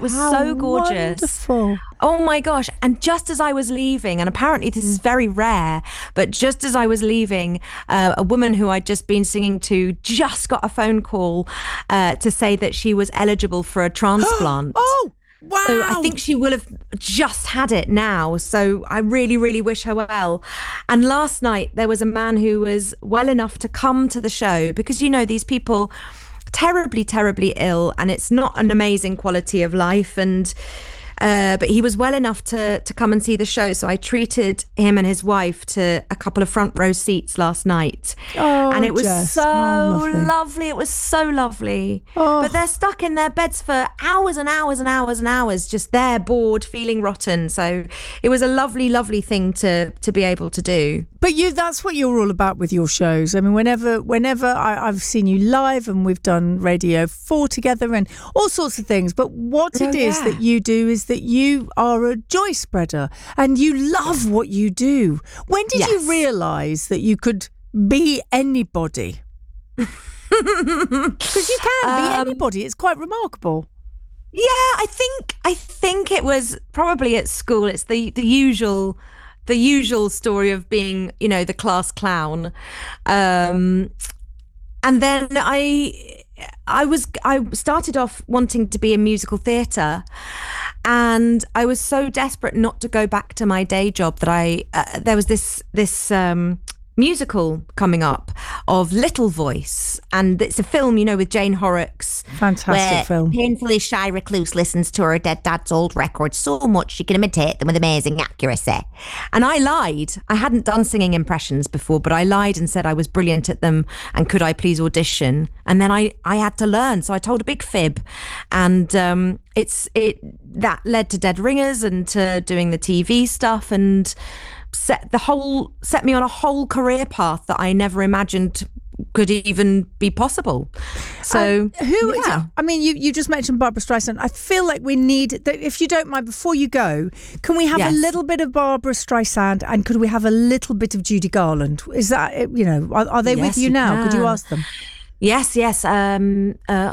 was How so gorgeous. Wonderful. Oh my gosh. And just as I was leaving, and apparently this is very rare, but just as I was leaving, a woman who I'd just been singing to just got a phone call to say that she was eligible for a transplant. Oh, wow. So I think she will have just had it now. So I really, really wish her well. And last night there was a man who was well enough to come to the show because, you know, these people terribly, terribly ill and it's not an amazing quality of life. And but he was well enough to come and see the show. So I treated him and his wife to a couple of front row seats last night. Oh, and it was Jess. so Lovely. lovely. It was so lovely. Oh. But they're stuck in their beds for hours and hours and hours and hours, just there, bored, feeling rotten. So it was a lovely, lovely thing to be able to do. But that's what you're all about with your shows. I mean, whenever I've seen you live and we've done Radio 4 together and all sorts of things. But what it is that you do is that you are a joy spreader and you love what you do. When did you realise that you could be anybody? Because you can be anybody. It's quite remarkable. Yeah, I think it was probably at school. It's the usual story of being, you know, the class clown. And then I started off wanting to be in musical theatre, and I was so desperate not to go back to my day job that there was this musical coming up of Little Voice, and it's a film, you know, with Jane Horrocks. Fantastic film. Painfully shy recluse listens to her dead dad's old records so much she can imitate them with amazing accuracy. And I lied. I hadn't done singing impressions before, but I lied and said I was brilliant at them and could I please audition? And then I had to learn, so I told a big fib, and that led to Dead Ringers and to doing the TV stuff, and set me on a whole career path that I never imagined could even be possible. So I mean, you just mentioned Barbra Streisand. I feel like we need, if you don't mind, before you go, can we have a little bit of Barbra Streisand and could we have a little bit of Judy Garland? Is that, you know, are they with you now? Could you ask them? Yes. Hold